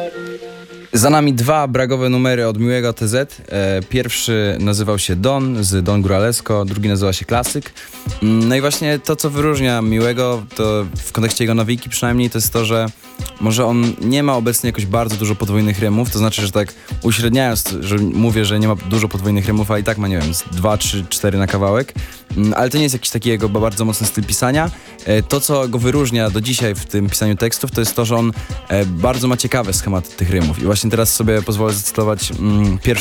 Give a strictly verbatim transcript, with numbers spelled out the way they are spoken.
Za nami dwa bragowe numery od Miłego T Z. E, pierwszy nazywał się Don z Don Góralesko, drugi nazywa się Klasyk. No i właśnie to, co wyróżnia Miłego, to w kontekście jego nawiki przynajmniej, to jest to, że może on nie ma obecnie jakoś bardzo dużo podwójnych rymów, to znaczy, że tak uśredniając, że mówię, że nie ma dużo podwójnych rymów, a i tak ma, nie wiem, z dwa, trzy, cztery na kawałek, ale to nie jest jakiś taki jego bardzo mocny styl pisania. To, co go wyróżnia do dzisiaj w tym pisaniu tekstów, to jest to, że on bardzo ma ciekawe schematy tych rymów i właśnie teraz sobie pozwolę zacytować mm, pierwszy